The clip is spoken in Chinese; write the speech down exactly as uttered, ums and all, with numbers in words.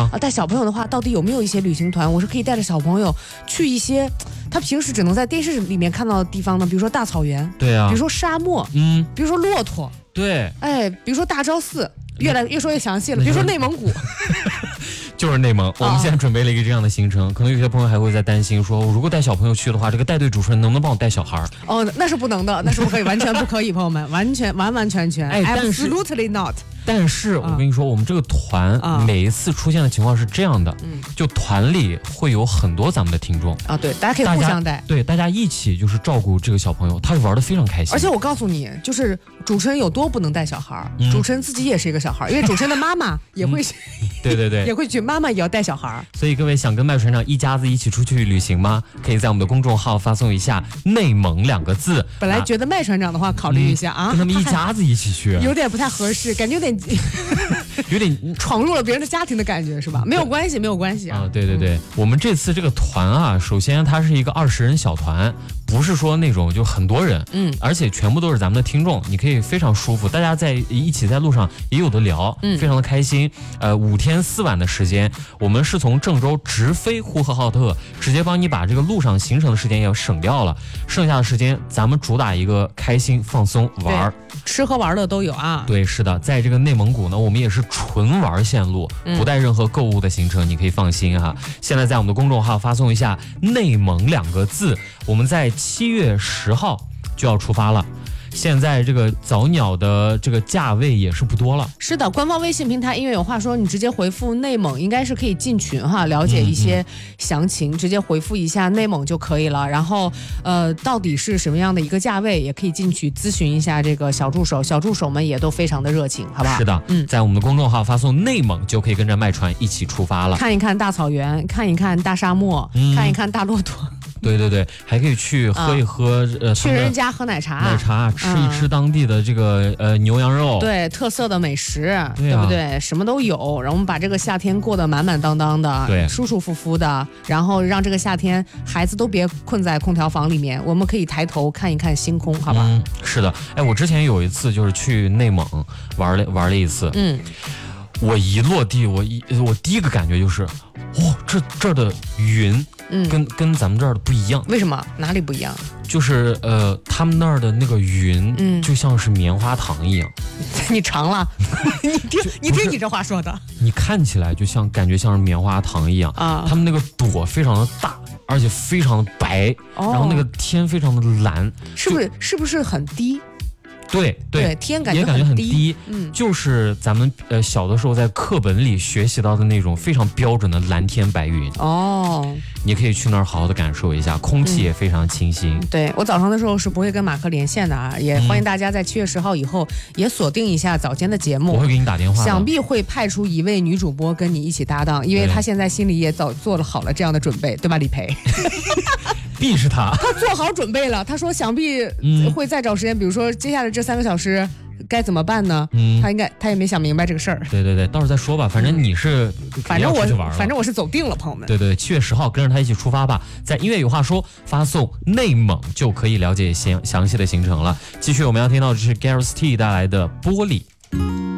啊， 带小朋友的话，到底有没有一些旅行团，我是可以带着小朋友去一些他平时只能在电视里面看到的地方呢？比如说大草原， 对啊， 比如说沙漠， 嗯， 比如说骆驼， 对， 哎，比如说大昭寺，越来越说越详细了，比如说内蒙古。 就是内蒙，我们现在准备了一个这样的行程，可能有些朋友还会在担心说，如果带小朋友去的话，这个带队主持人能不能帮我带小孩？ 哦，那是不能的，那是不可以，完全不可以，朋友们，完全完完全全， 哎，但是 absolutely not。 但是我跟你说，我们这个团每一次出现的情况是这样的，嗯，就团里会有很多咱们的听众啊，对，大家可以互相带， 对，大家一起就是照顾这个小朋友，他是玩得非常开心。 而且我告诉你，就是主持人有多不能带小孩，嗯、主持人自己也是一个小孩，因为主持人的妈妈也会， 嗯、对对对， 也会去，妈妈也要带小孩。 所以各位想跟麦船长一家子一起出去旅行吗？可以在我们的公众号发送一下“内蒙”两个字。 本来觉得麦船长的话，考虑一下啊， 嗯、跟他们一家子一起去， 有点不太合适，感觉有点。 有点闯入了别人的家庭的感觉是吧？没有关系，没有关系啊！ 啊对对对、嗯，我们这次这个团啊，首先它是一个二十人小团，不是说那种就很多人，嗯，而且全部都是咱们的听众，你可以非常舒服，大家在一起在路上也有的聊，嗯，非常的开心。呃，五天四晚的时间，我们是从郑州直飞呼和浩特，直接帮你把这个路上行程的时间也省掉了，剩下的时间咱们主打一个开心放松玩， 吃喝玩乐都有啊。 对，是的，在这个内蒙古呢，我们也是纯玩线路，不带任何购物的行程，你可以放心哈。现在在我们的公众号发送一下“内蒙”两个字，我们在七月十号就要出发了。现在这个早鸟的这个价位也是不多了。 是的，官方微信平台因为有话说，你直接回复内蒙应该是可以进群哈，了解一些详情，嗯嗯直接回复一下内蒙就可以了。然后呃，到底是什么样的一个价位，也可以进去咨询一下这个小助手，小助手们也都非常的热情，好不好？ 是的，嗯，在我们的公众号发送内蒙就可以跟着麦船一起出发了， 看一看大草原，看一看大沙漠，嗯、看一看大骆驼。 对对对，还可以去喝一喝、嗯、呃， 去人家喝奶茶， 奶茶吃一吃当地的这个、嗯、呃牛羊肉，对， 特色的美食，对,、 啊、 对不对？什么都有，然后我们把这个夏天过得满满当当的， 对， 舒舒服服的，然后让这个夏天孩子都别困在空调房里面，我们可以抬头看一看星空，好吧？ 嗯，是的，哎，我之前有一次就是去内蒙玩了玩了一次，嗯。我一落地，我一我第一个感觉就是，哇，这这儿的云，嗯，跟跟咱们这儿的不一样。 为什么？哪里不一样？ 就是呃，他们那儿的那个云，嗯，就像是棉花糖一样。 你尝了？你听，你听你这话说的。 你看起来就像感觉像是棉花糖一样啊。他们那个朵非常的大，而且非常的白，哦、然后那个天非常的蓝， 是不是？是不是很低？ 对 对, 对，天感觉也感觉很低， 低嗯， 就是咱们呃小的时候在课本里学习到的那种非常标准的蓝天白云哦。 你可以去那儿好好的感受一下，空气也非常清新。 嗯、对我早上的时候是不会跟马克连线的啊，也欢迎大家在七月十号以后也锁定一下早间的节目， 我会给你打电话， 想必会派出一位女主播跟你一起搭档，因为她现在心里也早做了好了这样的准备，对吧，李培？ 必是他， 他做好准备了。他说想必会再找时间，嗯、比如说接下来这三个小时该怎么办呢？嗯，他应该他也没想明白这个事儿。 对对对，到时候再说吧。反正你是， 嗯、反正我反正我是走定了，朋友们。 对对，七月十号跟着他一起出发吧。在音乐有话说发送内蒙就可以了解详详细的行程了。继续我们要听到的是 Gareth T 带来的玻璃。